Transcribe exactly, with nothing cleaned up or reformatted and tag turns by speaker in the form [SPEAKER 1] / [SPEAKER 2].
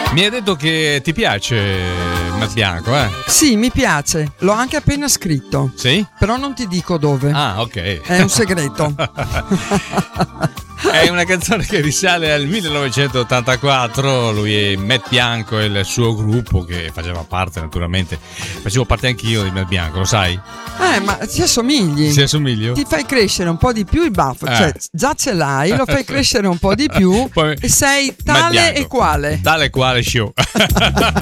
[SPEAKER 1] Mi hai detto che ti piace Matt Bianco, eh?
[SPEAKER 2] Sì, mi piace. L'ho anche appena scritto.
[SPEAKER 1] Sì?
[SPEAKER 2] Però non ti dico dove.
[SPEAKER 1] Ah, ok.
[SPEAKER 2] È un segreto.
[SPEAKER 1] È una canzone che risale al millenovecentottantaquattro. Lui è Matt Bianco e il suo gruppo, che faceva parte, naturalmente. Facevo parte anch'io di Matt Bianco, lo sai?
[SPEAKER 2] Eh, ma ti assomigli.
[SPEAKER 1] Si assomiglio?
[SPEAKER 2] Ti fai crescere un po' di più il baffo.
[SPEAKER 1] Eh.
[SPEAKER 2] Cioè, già ce l'hai, lo fai crescere un po' di più.
[SPEAKER 1] Poi,
[SPEAKER 2] e sei
[SPEAKER 1] Matt
[SPEAKER 2] tale
[SPEAKER 1] Bianco.
[SPEAKER 2] e quale.
[SPEAKER 1] Tale e quale show.